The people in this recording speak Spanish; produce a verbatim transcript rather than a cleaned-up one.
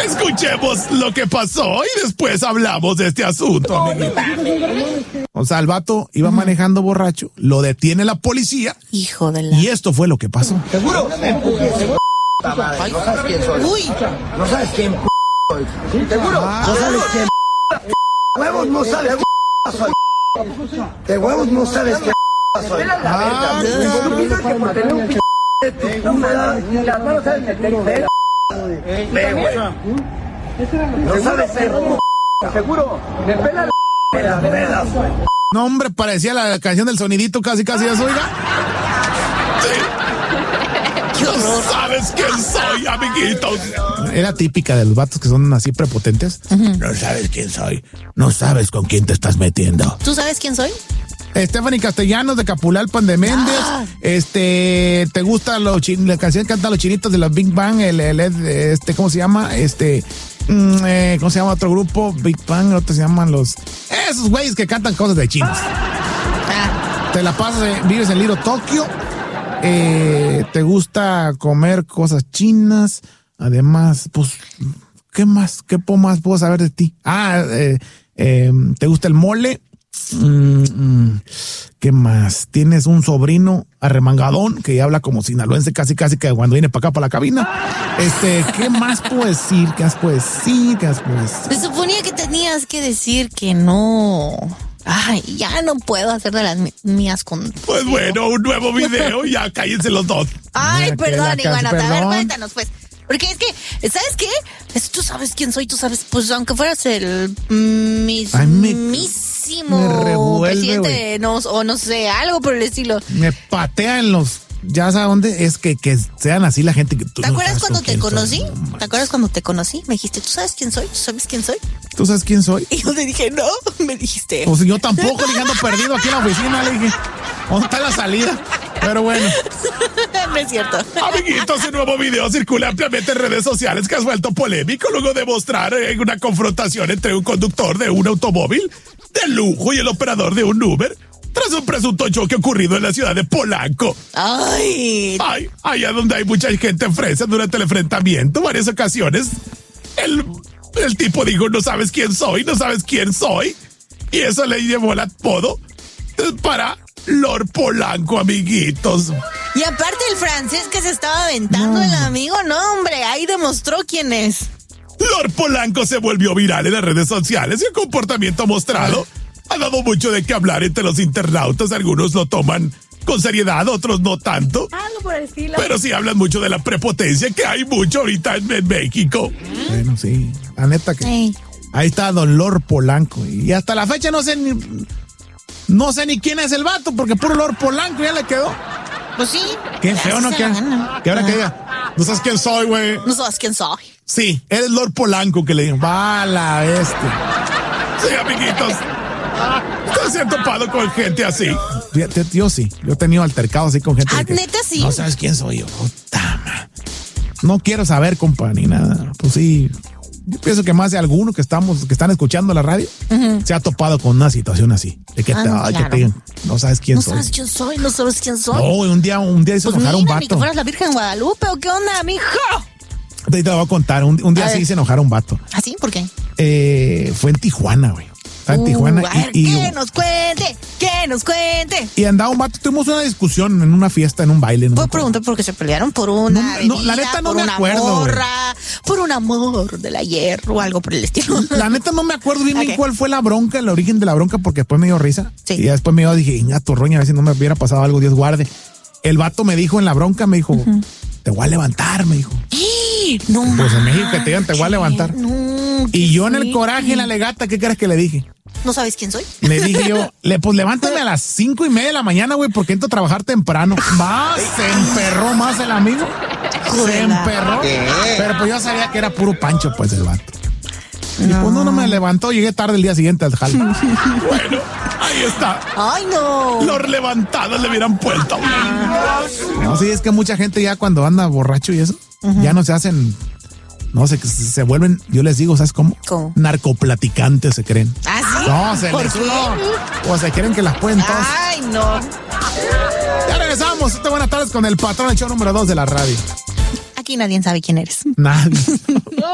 Escuchemos lo que pasó y después hablamos de este asunto, amiguito. O sea, el vato iba uh-huh. manejando borracho, lo detiene la policía. Hijo de la... Y esto fue lo que pasó. ¿Seguro? ¿Seguro? Ay, no sabes quién soy. Uy. No sabes quién soy. ¿Seguro? Ah. No sabes quién huevos no sabes quién soy. De huevos no sabes quién soy. Ah, las manos sabes meter. No sabes ser seguro. Me pela la pedas. No, hombre, parecía la canción del sonidito casi, casi eso, oiga. Sí. No sabes quién soy, amiguitos. Era típica de los vatos que son así prepotentes. Uh-huh. No sabes quién soy. No sabes con quién te estás metiendo. ¿Tú sabes quién soy? Stephanie Castellanos de Capulalpan de Méndez. Ah. Este, ¿te gusta lo chin, la canción que cantan los chinitos de la Big Bang? El, el, este, ¿cómo se llama? Este, mm, eh, ¿cómo se llama otro grupo? Big Bang, otros se llaman los, esos güeyes que cantan cosas de chinos. Ah. Te la pasas, eh, vives en Little Tokio. Eh, ¿te gusta comer cosas chinas? Además, pues, ¿qué más? ¿Qué más puedo saber de ti? Ah, eh, eh, ¿te gusta el mole? Mm, mm, ¿Qué más? Tienes un sobrino arremangadón que habla como sinaloense casi casi que cuando viene para acá para la cabina. Este, ¿qué más puedo decir? ¿Qué más puedo decir? ¿Qué más puedo decir? Se suponía que tenías que decir que no. Ay, ya no puedo hacer de las mías con... Pues bueno, un nuevo video, ya cállense los dos. Ay, ya, perdón, Iguanota, a ver, cuéntanos pues. Porque es que, ¿sabes qué? Es, tú sabes quién soy, tú sabes, pues aunque fueras el mismísimo presidente, no, o no sé, algo por el estilo. Me patea en los... Ya sabes dónde es que, que sean así la gente que tú. ¿Te no acuerdas cuando te conocí? Soy, no, ¿Te acuerdas cuando te conocí? Me dijiste, ¿tú sabes quién soy? ¿Tú sabes quién soy? ¿Tú sabes quién soy? Y yo le dije, no, me dijiste. Pues yo tampoco, le ando perdido aquí en la oficina, le dije, ¿dónde está la salida? Pero bueno. No es cierto. Amiguitos, el nuevo video circula ampliamente en redes sociales que has vuelto polémico luego de mostrar una confrontación entre un conductor de un automóvil de lujo y el operador de un Uber tras un presunto choque ocurrido en la ciudad de Polanco. Ay. Ay, allá donde hay mucha gente fresa durante el enfrentamiento, varias ocasiones, el, el tipo dijo, no sabes quién soy, no sabes quién soy, y eso le llevó el apodo para Lord Polanco, amiguitos. Y aparte el francés que se estaba aventando, no. El amigo, no, hombre, ahí demostró quién es. Lord Polanco se volvió viral en las redes sociales y el comportamiento mostrado ha dado mucho de qué hablar entre los internautas. Algunos lo toman con seriedad, otros no tanto. Algo por el estilo. Pero sí hablan mucho de la prepotencia que hay mucho ahorita en, en México. ¿Mm? Bueno, sí, la neta que... Sí. Ahí está Don Lord Polanco. Y hasta la fecha no sé ni... No sé ni quién es el vato, porque puro Lord Polanco ya le quedó. Pues sí. Qué feo, ¿no? Que, que ahora que diga, no sabes quién soy, güey. No sabes quién soy. Sí, eres Lord Polanco, que le digo, va la este. Sí, amiguitos. ¿Te has topado con gente así? Yo, yo sí, yo he tenido altercados así con gente. Ah, que, neta sí. No sabes quién soy yo. Puta, man. No quiero saber, compa, ni nada. Pues sí, yo pienso que más de alguno que estamos, que están escuchando la radio, uh-huh. se ha topado con una situación así. De que, ah, te, ay, claro. que te digan, no sabes quién no soy. No sabes quién soy, no sabes quién soy. No, un día, un día hizo pues enojar a un vato. Ni que fueras la Virgen de Guadalupe, ¿o qué onda, mijo? Te, te voy a contar, un, un día sí hice enojar a un vato. ¿Ah, sí? ¿Por qué? Eh, fue en Tijuana, güey. En uh, Tijuana a ver, y, y, que nos cuente, que nos cuente. Y andaba un vato, tuvimos una discusión en una fiesta, en un baile. ¿Puedo preguntar por qué se pelearon? ¿Por una no, bebida, no, la neta no por me una acuerdo, morra, por un amor del ayer o algo por el estilo? La neta no me acuerdo bien okay. ni cuál fue la bronca, el origen de la bronca, porque después me dio risa. Sí. Y después me dio, dije, a tu roña, a ver si no me hubiera pasado algo, Dios guarde. El vato me dijo en la bronca, me dijo, uh-huh. te voy a levantar, me dijo. No pues en México que te digan, te voy a levantar. No, y yo en el coraje, en la legata, ¿qué crees que le dije? ¿No sabes quién soy? Le dije yo, le, pues levántame a las cinco y media de la mañana, güey, porque entro a trabajar temprano. Va, se emperró más el amigo. Se emperró. ¿Qué? Pero pues yo sabía que era puro pancho, pues, el vato. Y no. pues no, no me levantó, llegué tarde el día siguiente al jale. Bueno, ahí está. ¡Ay, no! Los levantados le hubieran puesto. No, sí, es que mucha gente ya cuando anda borracho y eso, uh-huh. ya no se hacen... No sé, se, se vuelven, yo les digo, ¿sabes cómo? ¿Cómo? Narcoplaticantes se creen. ¿Ah, sí? No, se les no. O se creen que las pueden todas. Ay, no. Ya regresamos. Esta buenas tardes con el patrón, el show número dos de la radio. Aquí nadie sabe quién eres. Nadie. No.